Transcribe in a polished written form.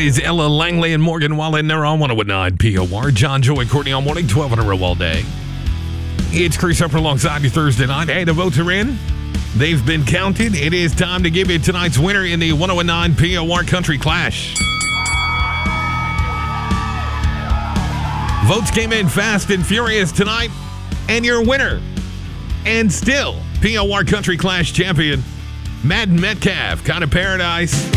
is Ella Langley and Morgan Wallen. They're on 101.9 POR. John, Joy, Courtney on morning, 12 in a row all day. It's Chris Upper alongside you Thursday night. Hey, the votes are in. They've been counted. It is time to give you tonight's winner in the 101.9 POR Country Clash. Votes came in fast and furious tonight, and your winner, and still POR Country Clash champion, Matt Metcalf, Kind of Paradise.